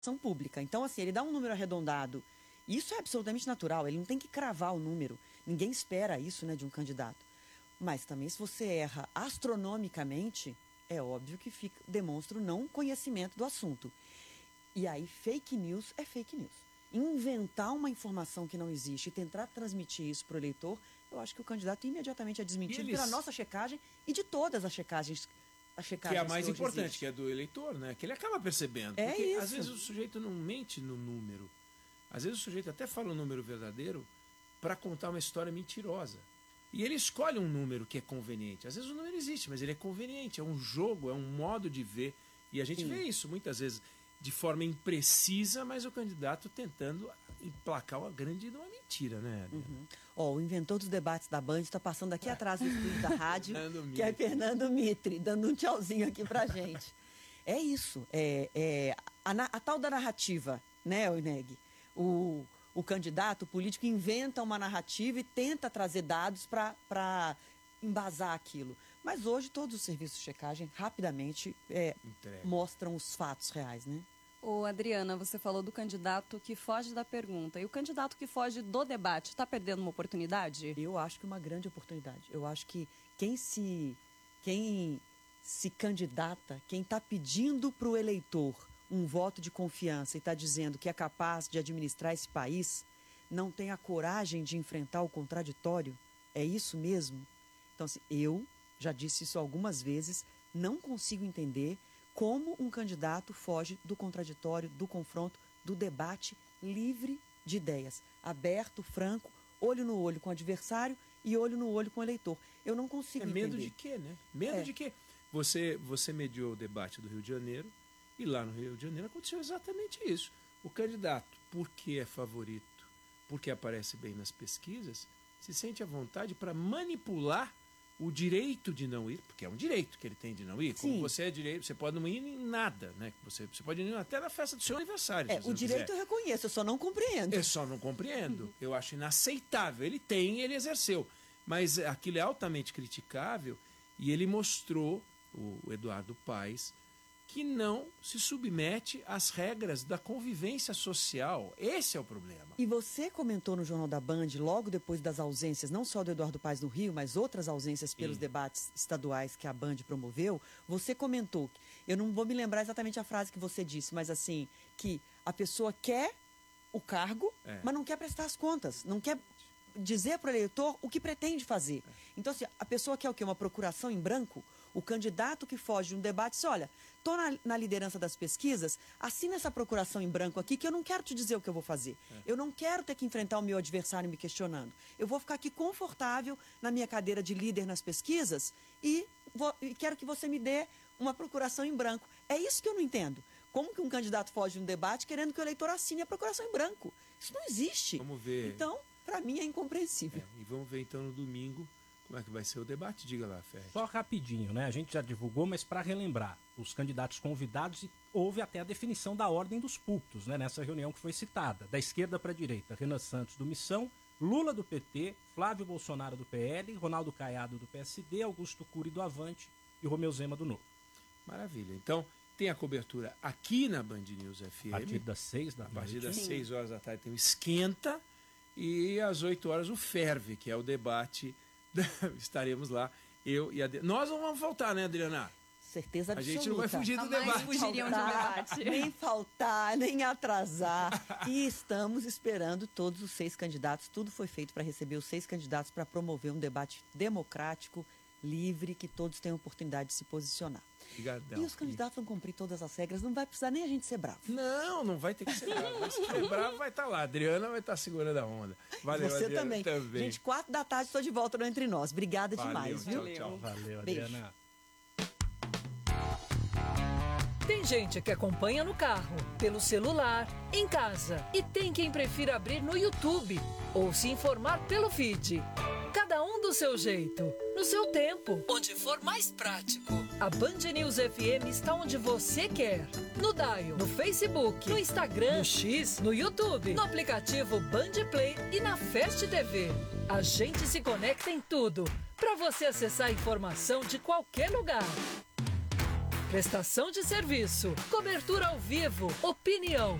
pública. Então, assim, ele dá um número arredondado. Isso é absolutamente natural, ele não tem que cravar o número. Ninguém espera isso, né, de um candidato. Mas também, se você erra astronomicamente, é óbvio que demonstra o não conhecimento do assunto. E aí, fake news é fake news. Inventar uma informação que não existe e tentar transmitir isso para o eleitor, eu acho que o candidato imediatamente é desmentido pela nossa checagem e de todas as checagens. Que é a mais importante, existe. Que é do eleitor, né? Que ele acaba percebendo. É porque, isso. Às vezes o sujeito não mente no número. Às vezes o sujeito até fala um número verdadeiro para contar uma história mentirosa. E ele escolhe um número que é conveniente. Às vezes o número existe, mas ele é conveniente. É um jogo, é um modo de ver. E a gente vê isso muitas vezes de forma imprecisa, mas o candidato tentando emplacar uma grande uma mentira, né? O inventor dos debates da Band está passando aqui atrás do estúdio da rádio, que é Fernando Mitre, dando um tchauzinho aqui pra gente. É isso, a tal da narrativa, né, Oineg? O candidato, o político, inventa uma narrativa e tenta trazer dados para embasar aquilo. Mas hoje todos os serviços de checagem rapidamente mostram os fatos reais, né? Ô, Adriana, você falou do candidato que foge da pergunta. E o candidato que foge do debate está perdendo uma oportunidade? Eu acho que uma grande oportunidade. Eu acho que quem se candidata, quem está pedindo para o eleitor um voto de confiança e está dizendo que é capaz de administrar esse país, não tem a coragem de enfrentar o contraditório. É isso mesmo? Então, assim, eu já disse isso algumas vezes, não consigo entender como um candidato foge do contraditório, do confronto, do debate livre de ideias, aberto, franco, olho no olho com o adversário e olho no olho com o eleitor. Eu não consigo entender. Medo de quê, né? Medo de quê? Você mediou o debate do Rio de Janeiro e lá no Rio de Janeiro aconteceu exatamente isso. O candidato, porque é favorito, porque aparece bem nas pesquisas, se sente à vontade para manipular o direito de não ir, porque é um direito que ele tem de não ir. Sim. Como você é direito, você pode não ir em nada, né? Você pode ir até na festa do seu aniversário. O direito eu reconheço, eu só não compreendo. Eu só não compreendo. Eu acho inaceitável. Ele exerceu. Mas aquilo é altamente criticável e ele mostrou, o Eduardo Paes, que não se submete às regras da convivência social. Esse é o problema. E você comentou no Jornal da Band, logo depois das ausências, não só do Eduardo Paes no Rio, mas outras ausências pelos debates estaduais que a Band promoveu, você comentou, eu não vou me lembrar exatamente a frase que você disse, mas assim, que a pessoa quer o cargo, mas não quer prestar as contas, não quer dizer para o eleitor o que pretende fazer. Então, assim, a pessoa quer o quê? Uma procuração em branco? O candidato que foge de um debate diz, olha, estou na liderança das pesquisas, assina essa procuração em branco aqui que eu não quero te dizer o que eu vou fazer. Eu não quero ter que enfrentar o meu adversário me questionando. Eu vou ficar aqui confortável na minha cadeira de líder nas pesquisas e quero que você me dê uma procuração em branco. É isso que eu não entendo. Como que um candidato foge de um debate querendo que o eleitor assine a procuração em branco? Isso não existe. Vamos ver. Então, para mim é incompreensível. E vamos ver então no domingo como é que vai ser o debate. Diga lá, Ferre. Só rapidinho, né? A gente já divulgou, mas para relembrar, os candidatos convidados, houve até a definição da ordem dos púlpitos, né? Nessa reunião que foi citada. Da esquerda para a direita, Renan Santos do Missão, Lula do PT, Flávio Bolsonaro do PL, Ronaldo Caiado do PSD, Augusto Cury do Avante e Romeu Zema do Novo. Maravilha. Então, tem a cobertura aqui na Band News FM. A partir das 6 da tarde. A partir das 6 horas da tarde tem o Esquenta e às 8 horas o Ferve, que é o debate. Estaremos lá, eu e a Adriana. Nós não vamos faltar, né, Adriana? Certeza absoluta. A gente não vai fugir do debate. Fugiriam de um debate. Nem faltar, nem atrasar. E estamos esperando todos os 6 candidatos. Tudo foi feito para receber os 6 candidatos para promover um debate democrático, livre, que todos tenham oportunidade de se posicionar. Obrigadão. E os candidatos vão cumprir todas as regras, não vai precisar nem a gente ser bravo. Não vai ter que ser bravo. Mas se ser bravo, vai estar lá. A Adriana vai estar segurando a onda. Valeu, você Adriana, também. Gente, 4 da tarde estou de volta no Entre Nós. Obrigada demais, viu? Tchau. Valeu, Beijo. Adriana. Tem gente que acompanha no carro, pelo celular, em casa. E tem quem prefira abrir no YouTube ou se informar pelo feed. Cada um do seu jeito, no seu tempo, onde for mais prático. A Band News FM está onde você quer. No Dial, no Facebook, no Instagram, no X, no YouTube, no aplicativo Band Play e na Fast TV. A gente se conecta em tudo, para você acessar a informação de qualquer lugar. Prestação de serviço, cobertura ao vivo, opinião.